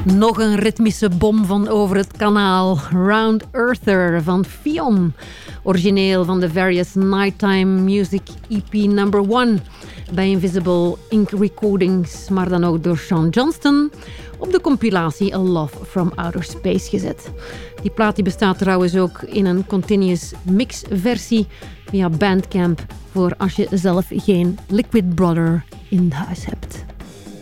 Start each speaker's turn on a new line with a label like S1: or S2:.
S1: Nog een ritmische bom van over het kanaal. Round Earther van Fionn. Origineel van de Various Nighttime Music EP number 1. Bij Invisible Ink Recordings, maar dan ook door Sean Johnston. Op de compilatie A Love from Outer Space gezet. Die plaat die bestaat trouwens ook in een continuous mix versie via Bandcamp. Voor als je zelf geen Liquid Brother in huis hebt.